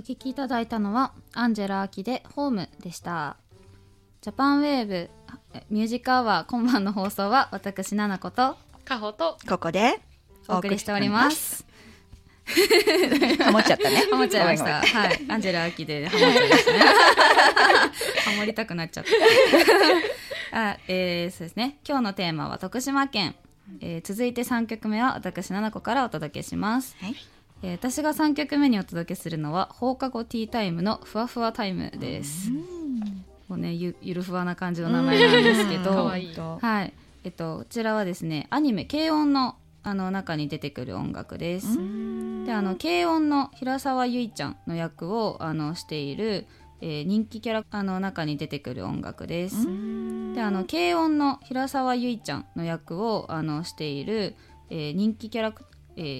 お聴きいただいたのはアンジェラ・アキでホームでした。ジャパンウェーブミュージックアワー今晩の放送は私ナナコとカホとここでお送りしております。 ハモっちゃったね。 ハモっちゃいました。はい、アンジェラ・アキでハモっちゃいましたね。ハモりたくなっちゃった。そうですね。今日のテーマは徳島県。続いて3曲目は私ナナコからお届けします。はい。私が3曲目にお届けするのは放課後ティータイムのふわふわタイムです。もうね、ゆるふわな感じの名前なんですけど、 かわいい。 はい、こちらはですね、アニメ軽音の中に出てくる音楽です。で、軽音の平沢ゆいちゃんの役をしている、人気キャラの中に出てくる音楽です。で、軽音の平沢ゆいちゃんの役をしている人気キャラク